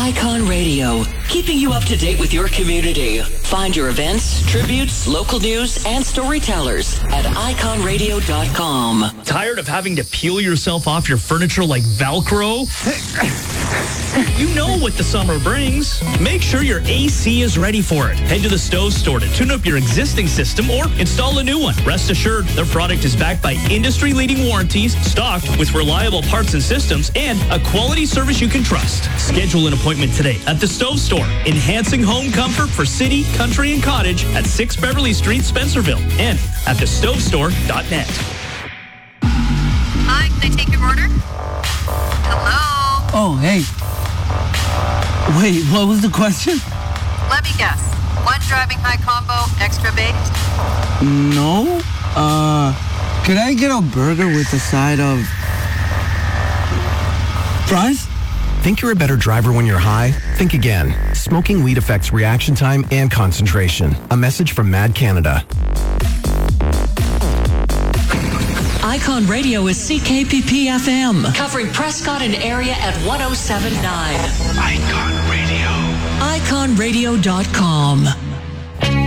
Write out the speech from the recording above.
Icon Radio, keeping you up to date with your community. Find your events, tributes, local news, and storytellers at iconradio.com. Tired of having to peel yourself off your furniture like Velcro? You know what the summer brings. Make sure your AC is ready for it. Head to the Stove Store to tune up your existing system or install a new one. Rest assured, their product is backed by industry-leading warranties, stocked with reliable parts and systems, and a quality service you can trust. Schedule an appointment today at the Stove Store, enhancing home comfort for city, country, and cottage at 6 Beverly Street, Spencerville, and at thestovestore.net. Hi, can I take your order? Hello? Oh, hey. Wait, what was the question? Let me guess. One driving high combo, extra baked? No. Could I get a burger with a side of fries? Think you're a better driver when you're high? Think again. Smoking weed affects reaction time and concentration. A message from Mad Canada. Icon Radio is CKPP FM, covering Prescott and area at 107.9. Icon Radio. iconradio.com.